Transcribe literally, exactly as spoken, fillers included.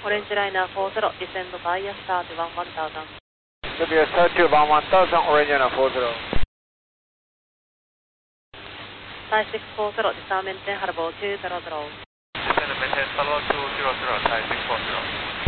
Orange Liner four zero, descend via start one one thousand. Via start to one one thousand, Orange Liner four zero. Thai six four zero, descend maintain Harbour two zero zero. Descend maintain Harbour two zero zero, Thai six four zero.